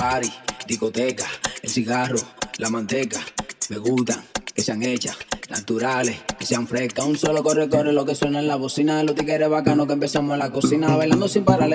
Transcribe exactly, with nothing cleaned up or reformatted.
Party, discoteca, el cigarro, la manteca. Me gustan, que sean hechas, naturales, que sean frescas. Un solo corre, corre lo que suena en la bocina. Los tigres bacanos que empezamos en la cocina, bailando sin parar.